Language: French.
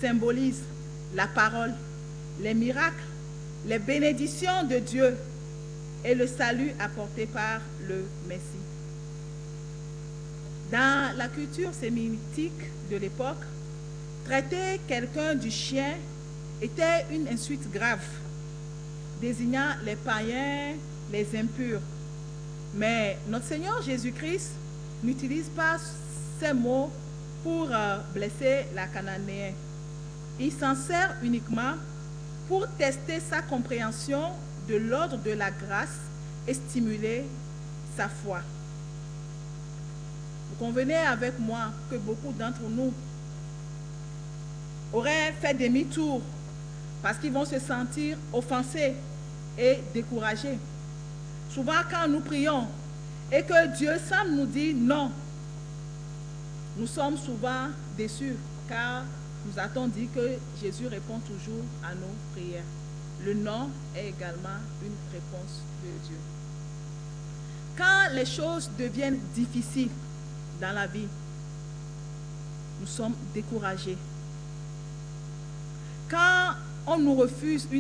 symbolise la parole, les miracles, les bénédictions de Dieu et le salut apporté par le Messie. Dans la culture sémitique de l'époque, traiter quelqu'un du chien était une insulte grave, désignant les païens, les impurs. Mais notre Seigneur Jésus-Christ n'utilise pas ces mots pour blesser la Cananéenne. Il s'en sert uniquement pour tester sa compréhension de l'ordre de la grâce et stimuler sa foi. Vous convenez avec moi que beaucoup d'entre nous auraient fait demi-tour parce qu'ils vont se sentir offensés et découragés. Souvent, quand nous prions et que Dieu semble nous dire non, nous sommes souvent déçus car nous a-t-on dit que Jésus répond toujours à nos prières. Le non est également une réponse de Dieu. Quand les choses deviennent difficiles dans la vie, nous sommes découragés. Quand on nous refuse une